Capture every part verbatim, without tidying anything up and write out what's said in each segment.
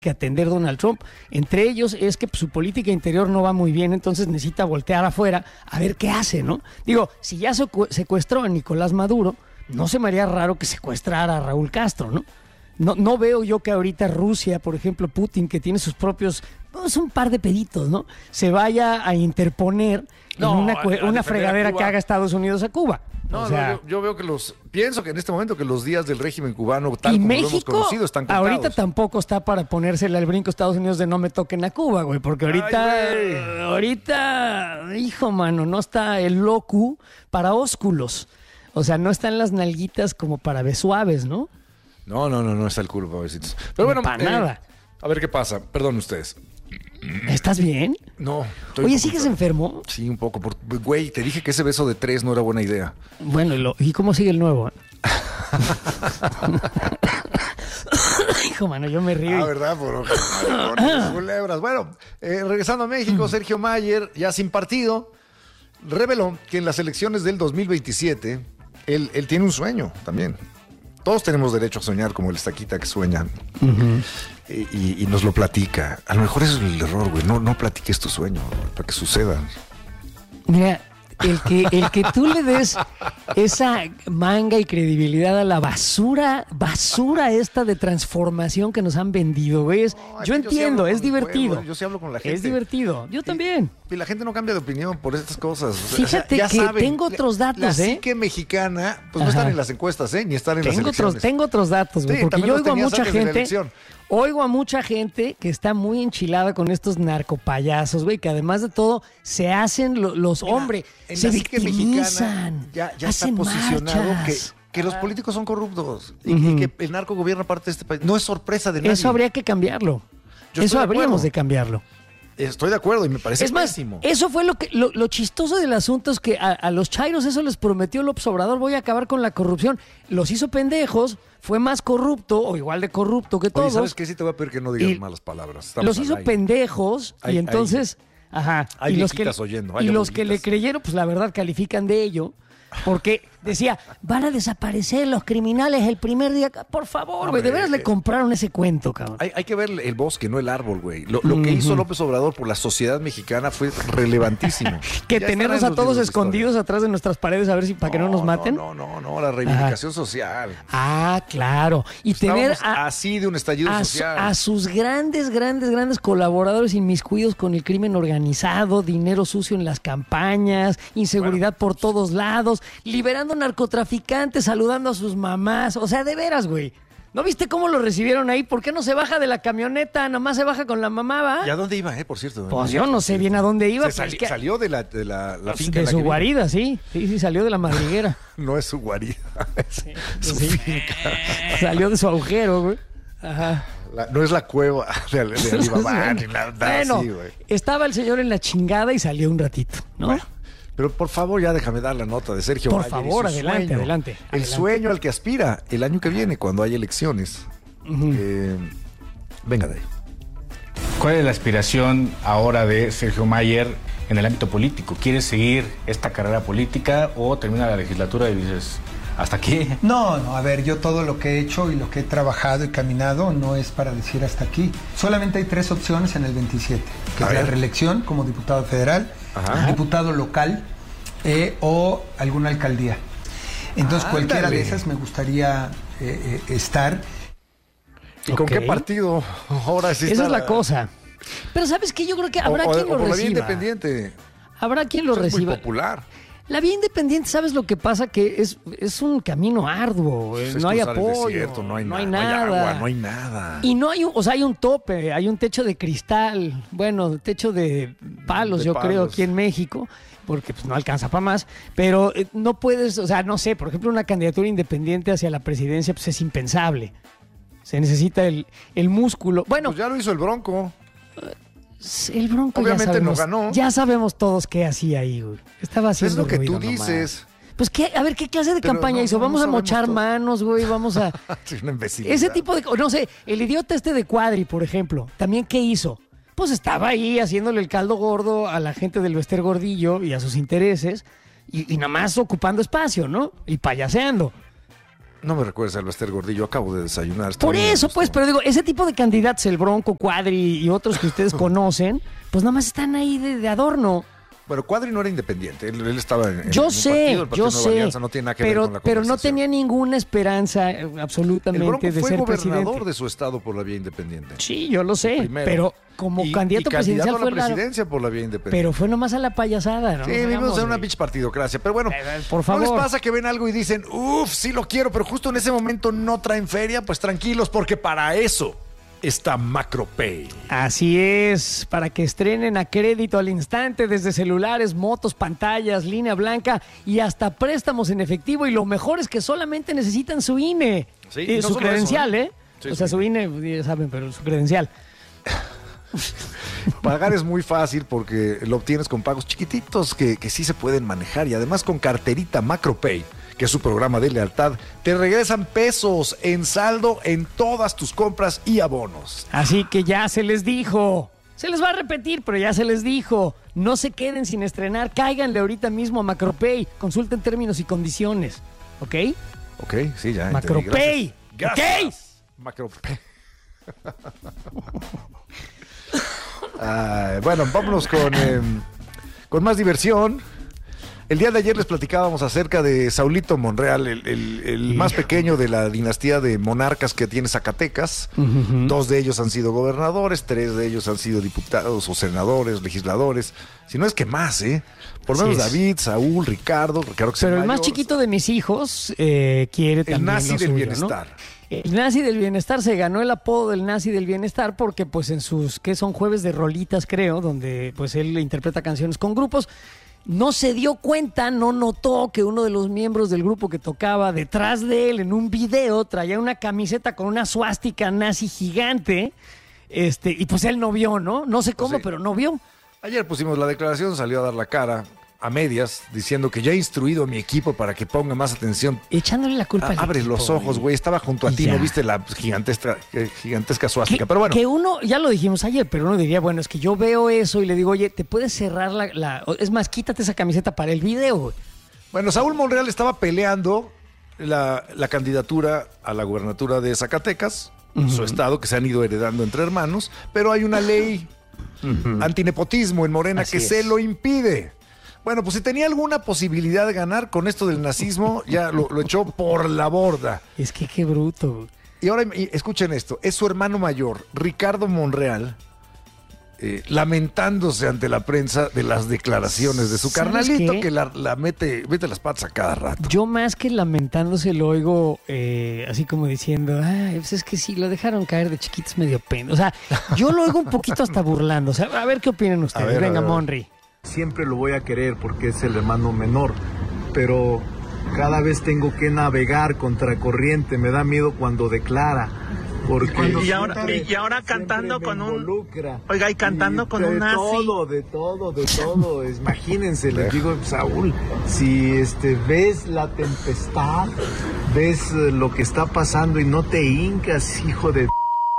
que atender Donald Trump. Entre ellos es que pues, su política interior no va muy bien, entonces necesita voltear afuera a ver qué hace, ¿no? Digo, si ya secuestró a Nicolás Maduro, no se me haría raro que secuestrara a Raúl Castro, ¿no? No, no veo yo que ahorita Rusia, por ejemplo, Putin, que tiene sus propios, pues un par de peditos, ¿no? Se vaya a interponer no, en una, a, a una fregadera que haga Estados Unidos a Cuba. No, o sea, no yo, yo veo que los, pienso que en este momento que los días del régimen cubano, tal y como México, lo hemos conocido, están contados. Ahorita tampoco está para ponérsele al brinco a Estados Unidos de no me toquen a Cuba, güey, porque ahorita, Ay, ahorita, hijo, mano, no está el locu para ósculos. O sea, no están las nalguitas como para besuaves, ¿no? No, no, no, no está el culo, pobrecito. Pero bueno, para eh, nada. A ver qué pasa. Perdón ustedes. ¿Estás bien? No. Oye, ¿sigues enfermo? Sí, un poco. Por, güey, te dije que ese beso de tres no era buena idea. Bueno, lo, ¿y cómo sigue el nuevo? Hijo, mano, yo me río. Ah, ¿verdad? Por, por culebras. Bueno, eh, regresando a México, Sergio Mayer, ya sin partido, reveló que en las elecciones del dos mil veintisiete, él, él tiene un sueño también. Todos tenemos derecho a soñar como el estaquita que sueñan. Uh-huh. y, y nos lo platica. A lo mejor eso es el error, güey. No, no platiques tu sueño, güey, para que sucedan. Mira, el que, el que tú le des esa manga y credibilidad a la basura, basura esta de transformación que nos han vendido, güey. Es, no, yo entiendo, yo sí es divertido. Pueblo, yo sí hablo con la gente. Es divertido. Yo también. Y, y la gente no cambia de opinión por estas cosas. Fíjate o sea, que saben, tengo otros datos, la, la ¿eh? La psique mexicana, pues Ajá. no están en las encuestas, ¿eh? Ni están en tengo las elecciones. Otros, tengo otros datos, güey. Sí, porque yo oigo a mucha gente... Oigo a mucha gente que está muy enchilada con estos narcopayasos, güey, que además de todo se hacen lo, los hombres, se victimizan, ya, ya está posicionado que, que los políticos son corruptos y, uh-huh. y que el narco gobierna parte de este país. No es sorpresa de nadie. Eso habría que cambiarlo. Yo Eso habríamos de, de cambiarlo. Estoy de acuerdo y me parece es más, pésimo. Eso fue lo que lo, lo chistoso del asunto es que a, a los chairos eso les prometió López Obrador, voy a acabar con la corrupción. Los hizo pendejos, fue más corrupto o igual de corrupto que todos. Oye, ¿sabes qué? Sí te voy a pedir que no digas y malas palabras. Estamos los hizo pendejos hay, y entonces... Hay, ajá. Hay y los que, oyendo. Hay y los que le creyeron, pues la verdad califican de ello. Porque decía, van a desaparecer los criminales el primer día. Por favor, güey, de veras le compraron ese cuento, cabrón. Hay, hay que ver el bosque, no el árbol, güey. Lo, lo uh-huh. que hizo López Obrador por la sociedad mexicana fue relevantísimo. Que ya tenernos a todos escondidos atrás de nuestras paredes a ver si para no, que no nos maten. No, no, no, no, la reivindicación Ajá. social. Ah, claro. Y tener a, así de un estallido a, social. A sus grandes, grandes, grandes colaboradores inmiscuidos con el crimen organizado, dinero sucio en las campañas, inseguridad bueno, por todos lados, liberando narcotraficantes, saludando a sus mamás. O sea, de veras, güey. ¿No viste cómo lo recibieron ahí? ¿Por qué no se baja de la camioneta? Nomás se baja con la mamá, ¿va? ¿Y a dónde iba, eh, por cierto? Pues yo no sé bien a dónde iba. Se sali- que... Salió de la, de la, la finca. De la su que guarida, sí. Sí, sí, salió de la madriguera. No es su guarida, es sí, su sí. finca. Salió de su agujero, güey. Ajá. La, no es la cueva de, de Alibaba ni nada bueno, así, güey. Estaba el señor en la chingada y salió un ratito, ¿no? Bueno. Pero por favor, ya déjame dar la nota de Sergio Por Mayer favor, y su adelante, sueño, adelante. El adelante. sueño al que aspira el año que viene, cuando hay elecciones. Uh-huh. Eh, venga de ahí. ¿Cuál es la aspiración ahora de Sergio Mayer en el ámbito político? ¿Quieres seguir esta carrera política o termina la legislatura y dices, ¿hasta aquí? No, no, a ver, yo todo lo que he hecho y lo que he trabajado y caminado no es para decir hasta aquí. Solamente hay tres opciones en el veintisiete, que a es ver. la reelección como diputado federal, Ajá. diputado local eh, o alguna alcaldía. Entonces, ah, cualquiera dale. de esas me gustaría eh, eh, estar. ¿Y okay. con qué partido ahora sí? Esa es la cosa. Pero ¿sabes qué? Yo creo que habrá o, quien o lo por reciba. La vía independiente. Habrá quien lo Eso reciba. Es muy popular. La vía independiente, ¿sabes lo que pasa? Que es, es un camino arduo. Pues es no hay apoyo. Desierto, no hay, no hay nada. nada. No hay agua, no hay nada. Y no hay un, o sea, hay un tope, hay un techo de cristal, bueno, techo de palos, de yo palos. creo, aquí en México, porque pues, no alcanza para más, pero eh, no puedes, o sea, no sé, por ejemplo, una candidatura independiente hacia la presidencia pues es impensable. Se necesita el, el músculo. Bueno, pues ya lo hizo el Bronco. El Bronco obviamente ya sabemos, no ganó. Ya sabemos todos qué hacía ahí, güey. Estaba haciendo es lo que tú nomás. dices. Pues qué, a ver, ¿qué clase de Pero campaña no, hizo? No, vamos no a mochar todo. manos, güey, vamos a... Una imbecilidad. Ese tipo de... No sé, el idiota este de Cuadri, por ejemplo, ¿también qué hizo? Pues estaba ahí haciéndole el caldo gordo a la gente del Bester Gordillo y a sus intereses y, y nada más ocupando espacio, ¿no? Y payaseando. No me recuerdes a Bester Gordillo, acabo de desayunar. Por eso, pues, pero digo, ese tipo de candidatos, el Bronco, Cuadri y otros que ustedes conocen, pues nada más están ahí de, de adorno. Bueno, Cuadri no era independiente, él, él estaba en, yo en sé, un partido, el partido yo Nueva sé, Alianza, no tiene nada que pero, ver con la pero no conversación. tenía ninguna esperanza eh, absolutamente El Bronco de fue ser gobernador presidente. de su estado por la vía independiente. Sí, yo lo sé, Primero. pero como y, candidato y presidencial candidato a fue la raro. presidencia por la vía independiente. Pero fue nomás a la payasada, ¿no? Sí, Nos vivimos hagamos, en una güey. pinche partidocracia. Pero bueno, Eh, por ¿no favor. les pasa que ven algo y dicen, uff, sí lo quiero, pero justo en ese momento no traen feria? Pues tranquilos, porque para eso está MacroPay. Así es, para que estrenen a crédito al instante desde celulares, motos, pantallas, línea blanca y hasta préstamos en efectivo. Y lo mejor es que solamente necesitan su I N E, Sí, y y no su solo credencial, eso, ¿eh? ¿eh? Sí, o su sea, su I N E, ya saben, pero su credencial. Pagar es muy fácil porque lo obtienes con pagos chiquititos que, que sí se pueden manejar y además con carterita MacroPay, que es su programa de lealtad, te regresan pesos en saldo en todas tus compras y abonos. Así que ya se les dijo. Se les va a repetir, pero ya se les dijo. No se queden sin estrenar. Cáiganle ahorita mismo a MacroPay. Consulten términos y condiciones. ¿Ok? Ok, sí, ya. entendí. MacroPay. Gracias. MacroPay. Ah, bueno, vámonos con, eh, con más diversión. El día de ayer les platicábamos acerca de Saulito Monreal, el, el- el más pequeño de la dinastía de monarcas que tiene Zacatecas. ¿Mm? Dos de ellos han sido gobernadores, tres de ellos han sido diputados o senadores, legisladores. Si no es que más, ¿eh? Por lo menos Sí es. David, Saúl, Ricardo, Ricardo que es Pero el más mayor. chiquito de mis hijos eh, quiere también nazi lo del suyo, bienestar. ¿no? El nazi del bienestar se ganó el apodo del nazi del bienestar porque pues en sus, que son jueves de rolitas creo, donde pues él interpreta canciones con grupos, no se dio cuenta, no notó que uno de los miembros del grupo que tocaba detrás de él en un video traía una camiseta con una suástica nazi gigante, este, y pues él no vio, ¿no? No sé cómo, sí. pero no vio. Ayer pusimos la declaración, salió a dar la cara a medias, diciendo que ya he instruido a mi equipo para que ponga más atención. Echándole la culpa Ah, al abre equipo, los ojos, güey. Estaba junto a Y ti, ya. no viste la gigantesca, eh, gigantesca suástica. Que, Pero bueno, que uno, ya lo dijimos ayer, pero uno diría, bueno, es que yo veo eso y le digo, oye, ¿te puedes cerrar la, la- es más, quítate esa camiseta para el video, güey? bueno, Saúl Monreal estaba peleando la, la candidatura a la gubernatura de Zacatecas, su estado, que se han ido heredando entre hermanos, pero hay una ley antinepotismo en Morena Así que es. se lo impide. Bueno, pues si tenía alguna posibilidad de ganar con esto del nazismo, ya lo, lo echó por la borda. Es que qué bruto, güey. Y ahora y escuchen esto, es su hermano mayor, Ricardo Monreal, eh, lamentándose ante la prensa de las declaraciones de su ¿Sabes carnalito qué? que la, la mete, mete las patas a cada rato. Yo más que lamentándose lo oigo eh, así como diciendo, ay, pues es que sí, lo dejaron caer de chiquitos medio pena. O sea, yo lo oigo un poquito hasta burlando. O sea, a ver qué opinan ustedes. ver, a Venga, ver, a ver. Monri. Siempre lo voy a querer porque es el hermano menor, pero cada vez tengo que navegar contra corriente, me da miedo cuando declara. Porque Y ahora- siempre- y ahora siempre cantando me con un- involucra. Oiga, y cantando con un nazi. De todo, de todo, de todo. Es- Imagínense, les digo, Saúl, si este ves la tempestad, ves eh, lo que está pasando y no te hincas, hijo de...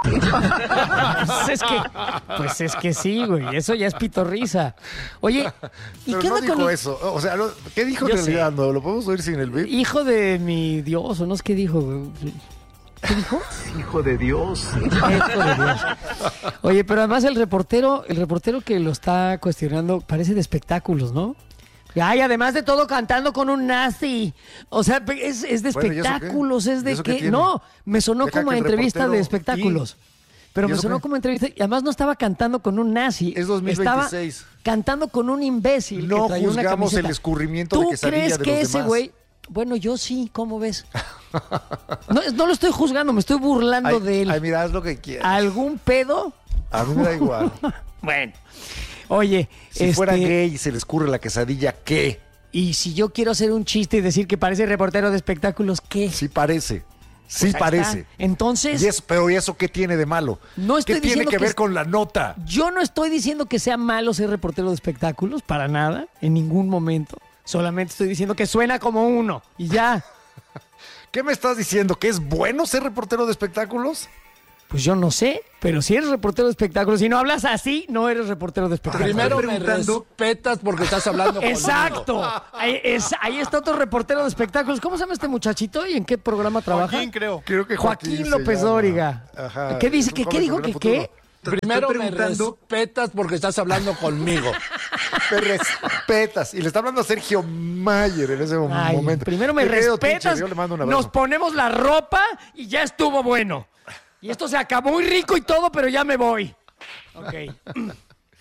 Pues es que, pues es que sí, güey. Eso ya es pitorrisa. Oye, ¿y Pero qué no onda dijo con el eso. O sea, no- ¿qué dijo Yo en sé. realidad? ¿No? ¿Lo podemos oír sin el beat? hijo de mi Dios? ¿O no es qué dijo, güey? ¿Qué dijo? Hijo de Dios. Hijo de Dios. Oye, pero además el reportero, el reportero que lo está cuestionando parece de espectáculos, ¿no? Ay, además de todo cantando con un nazi. O sea, es, es de Bueno, ¿y eso qué? espectáculos, es ¿Y de eso qué que... tiene? No, me sonó Deja como que a el entrevista de reportero- espectáculos. ¿Y? Pero ¿Y me eso sonó qué? como entrevista. Y además no estaba cantando con un nazi. Es dos mil veintiséis. Estaba cantando con un imbécil. No que traía una juzgamos camiseta. el escurrimiento de ¿Tú quesadilla crees de que los ese demás? güey... Bueno, yo sí, ¿cómo ves? No, no lo estoy juzgando, me estoy burlando Ay, de él. ay, mira, haz lo que quieras. ¿Algún pedo? A mí me da igual. Bueno. Oye, Si este, fuera gay y se le escurre la quesadilla, ¿qué? y si yo quiero hacer un chiste y decir que parece reportero de espectáculos, ¿qué? Sí parece. Sí Pues ahí parece. está. Entonces, Y eso- pero ¿y eso qué tiene de malo? No estoy ¿Qué tiene diciendo que que ver es- con la nota? yo no estoy diciendo que sea malo ser reportero de espectáculos, para nada, en ningún momento. Solamente estoy diciendo que suena como uno y ya. ¿Qué me estás diciendo? ¿Que es bueno ser reportero de espectáculos? Pues yo no sé, pero si eres reportero de espectáculos, si no hablas así, no eres reportero de espectáculos. Primero me respetas porque estás hablando conmigo. Exacto. Ahí, es, ahí está otro reportero de espectáculos. ¿Cómo se llama este muchachito y en qué programa trabaja? Joaquín, creo. Creo que Joaquín, Joaquín López Dóriga. Ajá. ¿Qué dice? Es un ¿Qué, qué joven dijo? con ¿Que gran qué? futuro. Primero me respetas porque estás hablando conmigo. Me respetas. Y le está hablando a Sergio Mayer en ese Ay, momento. primero me Mi querido respetas, teacher, yo le mando un abrazo. nos ponemos la ropa y ya estuvo bueno. Y esto se acabó muy rico y todo, pero ya me voy. Ok. Bueno,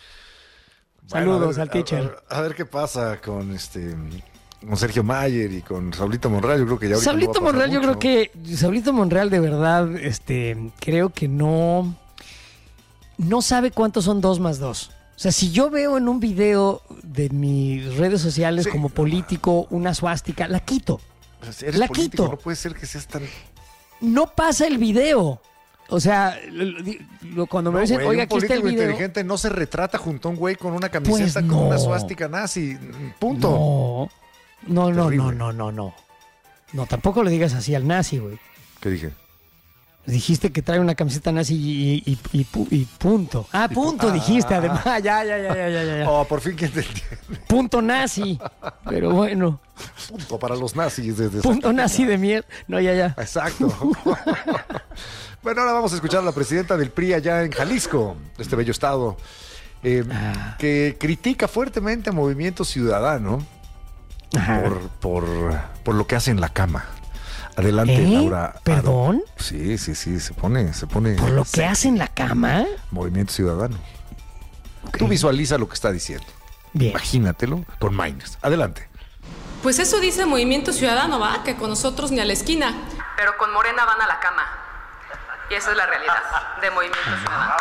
Saludos a ver, al teacher. A, a, a ver qué pasa con este con Sergio Mayer y con Saulito Monreal. Yo creo que ya ahorita Saulito no va a pasar Monreal, yo mucho. creo que Saulito Monreal de verdad, este, creo que no, no sabe cuántos son dos más dos. O sea, si yo veo en un video de mis redes sociales Sí. como político una suástica, la quito. O sea, si eres la político, quito. no puede ser que seas tan... No pasa el video. O sea, lo- lo- cuando me No, dicen, güey, oiga, un aquí está el político video. inteligente no se retrata junto a un güey con una camiseta Pues con una no. suástica nazi. Punto. No, no, no, Terrible. no, no, no, no. No, tampoco le digas así al nazi, güey. ¿Qué dije? Dijiste que trae una camiseta nazi y, y, y, pu- y punto. Ah, punto, ah, dijiste, ah, además. Ya, ya, ya, ya, ya, ya, ya. Oh, por fin que te entiende. Punto nazi. Pero bueno, Punto para los nazis. Desde punto nazi de mierda. No, ya, ya. Exacto. Bueno, ahora vamos a escuchar a la presidenta del P R I allá en Jalisco, este bello estado, eh, Ah. que critica fuertemente a Movimiento Ciudadano Ajá. por, por, por lo que hace en la cama. Adelante, ¿Eh? Laura. ¿Perdón? Sí, sí, sí, se pone, se pone. ¿Por lo que hace en la cama? Movimiento Ciudadano. Ok. Tú visualiza lo que está diciendo. Bien. Imagínatelo con Miners. Adelante. Pues eso dice Movimiento Ciudadano, ¿va? Que con nosotros ni a la esquina. Pero con Morena van a la cama. Y esa es la realidad de Movimiento Ciudadano.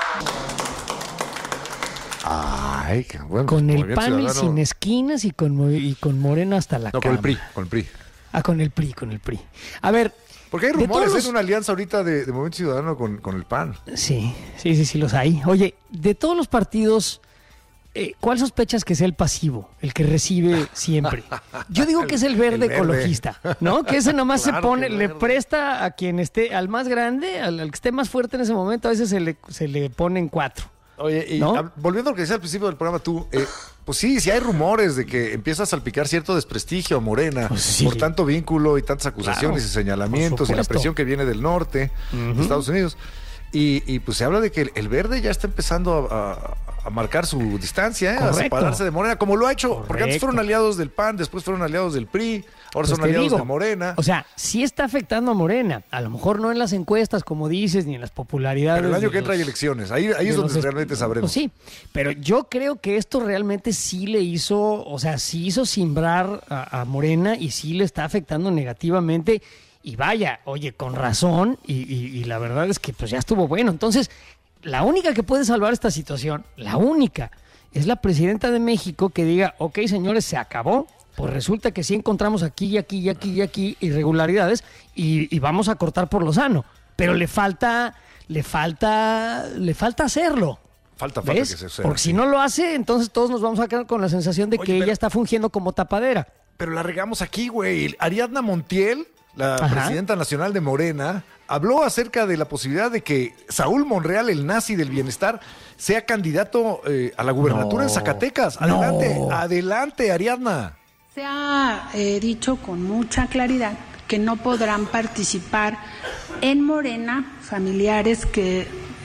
Ay, qué bueno. Con el Movimiento panel Ciudadano- sin esquinas y con, Mo- y con Morena hasta la No, cama. con el P R I, con el P R I. Ah, con el P R I, con el P R I. A ver. Porque hay de rumores todos de los- una alianza ahorita de, de Movimiento Ciudadano con, con el P A N. Sí, sí, sí, sí, los hay. Oye, de todos los partidos, eh, ¿cuál sospechas que sea el pasivo, el que recibe siempre? Yo digo que es el verde, El verde. ecologista, ¿no? Que ese nomás Claro se pone, que el le verde. presta a quien esté, al más grande, al, al que esté más fuerte en ese momento, a veces se le, se le ponen cuatro. Oye, y ¿No? hab- volviendo a lo que decía al principio del programa tú, eh, pues sí, sí hay rumores de que empieza a salpicar cierto desprestigio a Morena Pues sí. por tanto vínculo y tantas acusaciones Claro, y señalamientos por y la supuesto. presión que viene del norte de Estados Unidos. Y, y, pues se habla de que el, el verde ya está empezando a, a- a marcar su distancia, ¿eh? a Correcto. separarse de Morena, como lo ha hecho, porque antes Correcto. fueron aliados del P A N, después fueron aliados del P R I, ahora Pues son te aliados digo, de Morena. O sea, sí está afectando a Morena. A lo mejor no en las encuestas, como dices, ni en las popularidades. Pero el año de que entra hay los- elecciones, ahí, ahí de es donde los es- realmente sabremos. Pues sí, pero yo creo que esto realmente sí le hizo, o sea, sí hizo simbrar a, a Morena y sí le está afectando negativamente. Y vaya, oye, con razón, y, y- y la verdad es que pues ya estuvo bueno. Entonces, la única que puede salvar esta situación, la única, es la presidenta de México que diga, ok, señores, se acabó. Pues resulta que sí encontramos aquí y aquí y aquí y aquí irregularidades y, y vamos a cortar por lo sano. Pero le falta, le falta, le falta hacerlo. Falta, falta ¿Ves? que se sea. Porque si no lo hace, entonces todos nos vamos a quedar con la sensación de Oye, que pero- ella está fungiendo como tapadera. Pero la regamos aquí, güey. Ariadna Montiel, la Ajá. presidenta nacional de Morena, habló acerca de la posibilidad de que Saúl Monreal, el nazi del bienestar, sea candidato eh, a la gubernatura No. en Zacatecas. Adelante, No. adelante, Ariadna. Se ha eh, dicho con mucha claridad que no podrán participar en Morena familiares que,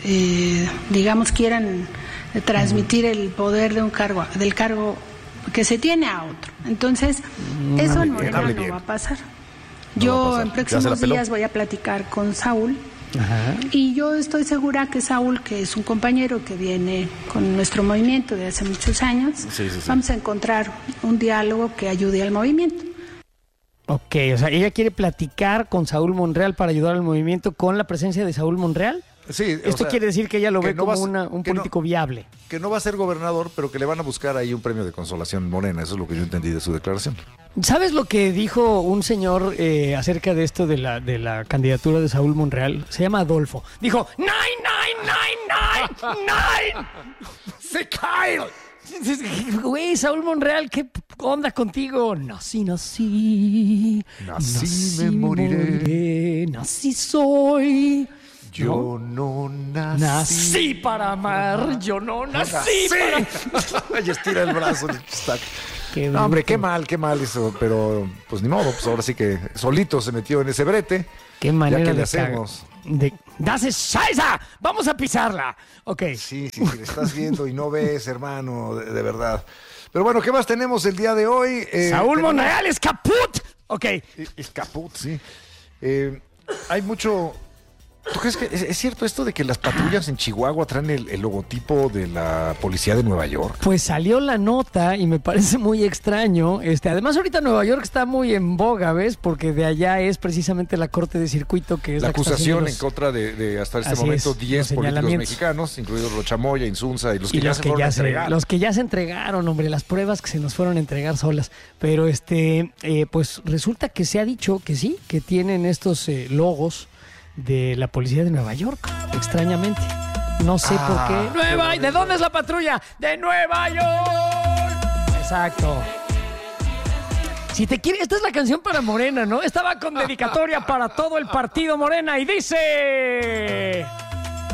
eh, digamos, quieran transmitir el poder de un cargo, del cargo que se tiene a otro. Entonces, eso en bien, Morena hable no bien. va a pasar. No Yo va a pasar. en Ya se la próximos peló. días voy a platicar con Saúl. Ajá. Y yo estoy segura que Saúl, que es un compañero que viene con nuestro movimiento de hace muchos años, Sí, sí, sí. vamos a encontrar un diálogo que ayude al movimiento. Ok, o sea, ella quiere platicar con Saúl Monreal para ayudar al movimiento con la presencia de Saúl Monreal. Sí, o Esto sea, quiere decir que ella lo que ve no como va a ser- una- un que no- político viable. Que no va a ser gobernador, pero que le van a buscar ahí un premio de consolación Morena. Eso es lo que yo entendí de su declaración. ¿Sabes lo que dijo un señor eh, acerca de esto de la, de la candidatura de Saúl Monreal? Se llama Adolfo. Dijo, nine, nine, nine, nine, nine. ¡Se cae! Güey, Saúl Monreal, ¿qué onda contigo? Nací, nací. Nací, me moriré. Nací soy. Yo no nací. Nací para amar, yo no nací para... Y estira el brazo. Qué no, hombre, qué mal, qué mal eso. Pero, pues ni modo, pues ahora sí que solito se metió en ese brete. Qué manera ya que de le hacemos. De... ¡Das es Scheiße! ¡Vamos a pisarla! Ok. Sí, sí, sí, le estás viendo y no ves, hermano, de, de verdad. Pero bueno, ¿qué más tenemos el día de hoy? Eh, Saúl tenemos... Monreal es caput. Ok. Es caput, sí. Eh, hay mucho... ¿Tú crees que es, es cierto esto de que las patrullas en Chihuahua traen el, el logotipo de la policía de Nueva York? Pues salió la nota y me parece muy extraño. Este, además, ahorita Nueva York está muy en boga, ¿ves? Porque de allá es precisamente la corte de circuito que es la, la acusación los... en contra de, de hasta este Así momento diez políticos mexicanos, incluidos Rochamoya, Insunza y los que y ya los se que fueron ya a entregar. Se, los que ya se entregaron, hombre, las pruebas que se nos fueron a entregar solas. Pero este, eh, pues resulta que se ha dicho que sí, que tienen estos eh, logos de la policía de Nueva York, extrañamente. No sé ah, por qué. ¡Nueva! ¿De dónde es la patrulla? ¡De Nueva York! Exacto. Si te quieres, esta es la canción para Morena, ¿no? Estaba con dedicatoria para todo el partido Morena y dice...